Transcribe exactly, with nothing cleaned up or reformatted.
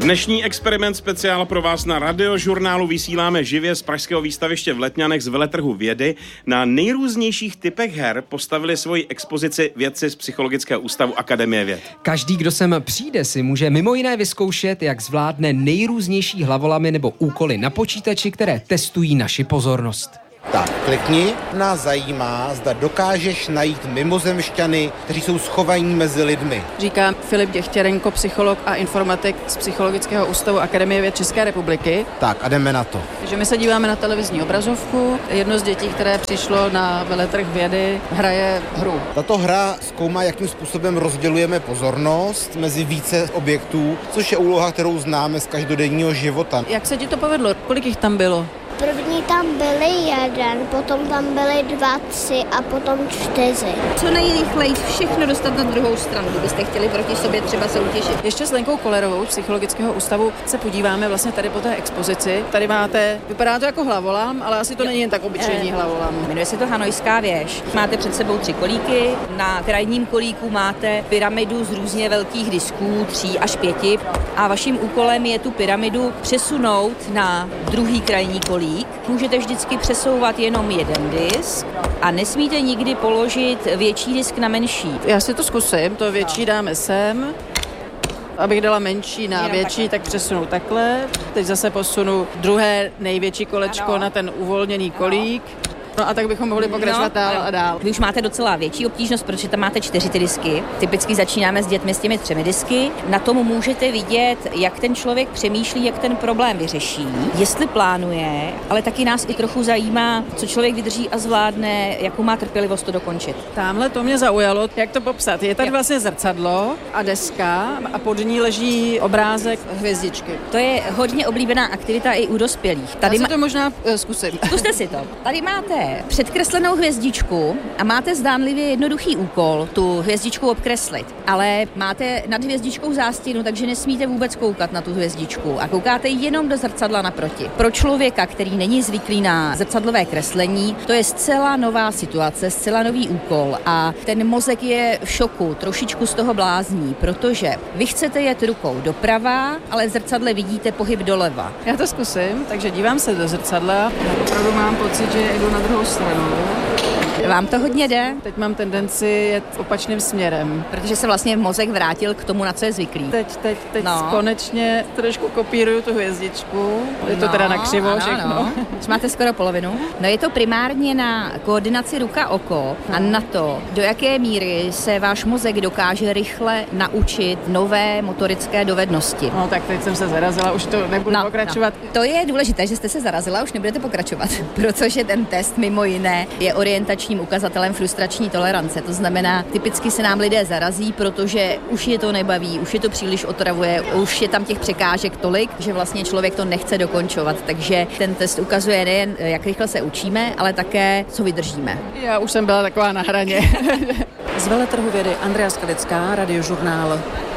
Dnešní experiment speciál pro vás na Radiožurnálu vysíláme živě z pražského výstaviště v Letňanech z veletrhu vědy. Na nejrůznějších typech her postavili svoji expozici vědci z Psychologického ústavu Akademie věd. Každý, kdo sem přijde, si může mimo jiné vyzkoušet, jak zvládne nejrůznější hlavolamy nebo úkoly na počítači, které testují naši pozornost. Tak, klikni. Nás zajímá, zda dokážeš najít mimozemšťany, kteří jsou schovaní mezi lidmi. Říká Filip Děchtěrenko, psycholog a informatik z Psychologického ústavu Akademie věd České republiky. Tak a jdeme na to. Takže my se díváme na televizní obrazovku. Jedno z dětí, které přišlo na veletrh vědy, hraje hru. Tato hra zkoumá, jakým způsobem rozdělujeme pozornost mezi více objektů, což je úloha, kterou známe z každodenního života. Jak se ti to povedlo? Kolik jich tam bylo? První tam byly jeden, potom tam byly dva, tři a potom čtyři. Co nejrychleji všechno dostat na druhou stranu, kdybyste chtěli proti sobě třeba soutěžit. Ještě s Lenkou Kolerovou z Psychologického ústavu se podíváme vlastně tady po té expozici. Tady máte, vypadá to jako hlavolam, ale asi to není jen tak obyčejný eh, hlavolam. Jmenuje se to Hanojská věž. Máte před sebou tři kolíky, na krajním kolíku máte pyramidu z různě velkých disků, tří až pěti a vaším úkolem je tu pyramidu přesunout na druhý krajní kolík. Můžete vždycky přesouvat jenom jeden disk a nesmíte nikdy položit větší disk na menší. Já si to zkusím, to větší dáme sem. Abych dala menší na Jenom větší, takhle. tak přesunu takhle. Teď zase posunu druhé největší kolečko ano. na ten uvolněný kolík. No a tak bychom mohli pokračovat no, dál no. a dál. Vy už máte docela větší obtížnost, protože tam máte čtyři ty disky. Typicky začínáme s dětmi s těmi třemi disky. Na tom můžete vidět, jak ten člověk přemýšlí, jak ten problém vyřeší, jestli plánuje, ale taky nás i trochu zajímá, co člověk vydrží a zvládne, jakou má trpělivost to dokončit. Tamhle to mě zaujalo, jak to popsat. Je tady vlastně zrcadlo a deska a pod ní leží obrázek hvězdičky. To je hodně oblíbená aktivita i u dospělých. Tady Tady Já si to možná uh, zkusím. Zkuste si to. Tady máte předkreslenou hvězdičku a máte zdánlivě jednoduchý úkol tu hvězdičku obkreslit. Ale máte nad hvězdičkou zástěnu, takže nesmíte vůbec koukat na tu hvězdičku a koukáte jenom do zrcadla naproti. Pro člověka, který není zvyklý na zrcadlové kreslení, to je zcela nová situace, zcela nový úkol a ten mozek je v šoku, trošičku z toho blázní, protože vy chcete jet rukou doprava, ale v zrcadle vidíte pohyb doleva. Já to zkusím, takže dívám se do zrcadla. Opravdu mám pocit, že jdu na druhou stranu. Vám to hodně jde? Teď mám tendenci jet opačným směrem. Protože se vlastně mozek vrátil k tomu, na co je zvyklý. Teď, teď, teď no. konečně trošku kopíruju tu hvězdičku. Je to no, teda na křivo ano, všechno. No. Už máte skoro polovinu. No je to primárně na koordinaci ruka-oko a na to, do jaké míry se váš mozek dokáže rychle naučit nové motorické dovednosti. No tak teď jsem se zarazila, už to nebudu no, pokračovat. No. To je důležité, že jste se zarazila, už nebudete pokračovat, protože ten test mimo jiné je orientačním ukazatelem frustrační tolerance. To znamená, typicky se nám lidé zarazí, protože už je to nebaví, už je to příliš otravuje, už je tam těch překážek tolik, že vlastně člověk to nechce dokončovat. Takže ten test ukazuje nejen, jak rychle se učíme, ale také, co vydržíme. Já už jsem byla taková na hraně. Z veletrhu vědy Andrea Skalická, Radiožurnál.